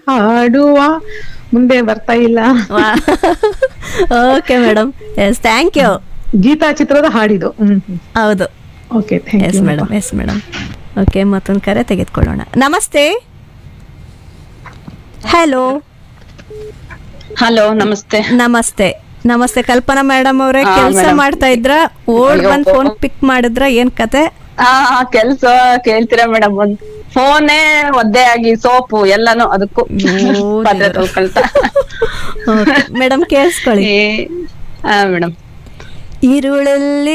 ಹಾಡುವ ಮುಂದೆ ಬರ್ತಾ ಇಲ್ಲ. Okay madam, S, thank you. Geetha ಚಿತ್ರದ ಹಾಡಿದು. ಹೌದು, okay, thank S you madam, yes madam. Okay, ಮತ್ತೊಂದು ಕರೆ ತೆಗೆದುಕೊಳ್ಳೋಣ. ನಮಸ್ತೆ. ಹಲೋ. ಹಲೋ, ನಮಸ್ತೆ. ನಮಸ್ತೆ, ನಮಸ್ತೆ ಕಲ್ಪನಾ ಮೇಡಮ್ ಅವರೇ. ಹಾ, ಕೆಲಸ madam. ಮಾಡ್ತಾ ಇದ್ರ, ಓಡ್ ಅಯ್ಯೋ. ಬಂದ್ ಫೋನ್ ಪಿಕ್ ಮಾಡಿದ್ರ, ಏನ್ ಕತೆ? ಕೆಲ್ಸ ಕೇಳ್ತೀರಾ ಮೇಡಮ್? ಒಂದ್ ಫೋನೇ ಒದ್ದೆ ಆಗಿ ಸೋಪು ಎಲ್ಲಾನು ಅದಕ್ಕೂ ಪಾತ್ರೆ ತೊಳ್ಕೊಳ್ತಾ. ಮೇಡಮ್ ಕೇಳಿಸ್ಕೊಳ್ಳಿ. ಮೇಡಮ್, ಈರುಳಲ್ಲಿ